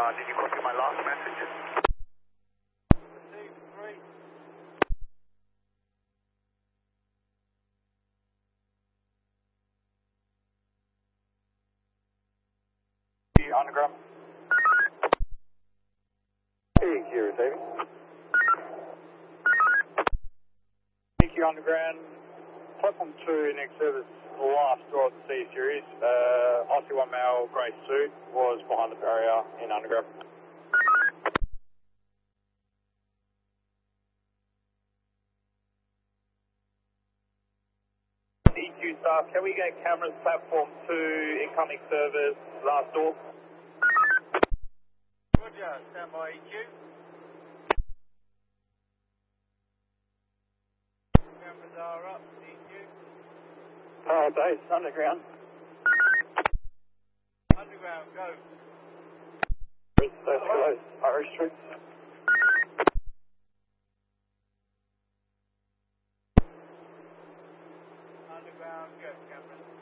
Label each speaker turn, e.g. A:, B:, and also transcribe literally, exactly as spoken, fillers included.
A: Uh, did you copy my last message?
B: Two, three.
A: Underground.
C: P Q receiving.
A: P Q Underground. Platform two, next service, last door of the C series. Uh, I C one male, grey suit, was behind the barrier in Underground. E Q staff, can we get cameras platform two, incoming service, last door?
B: Roger, stand by E Q. Cameras are up, E Q.
A: Power base, Underground.
B: Underground, go.
A: That's close, Irish Street.
B: Underground, go, cameras.